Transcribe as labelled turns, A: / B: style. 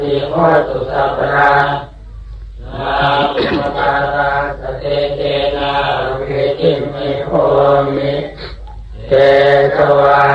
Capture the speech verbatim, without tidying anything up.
A: ติโหตุสัพพะนาอุปการะสเตเตนะเวทิมิโหมิเตสวา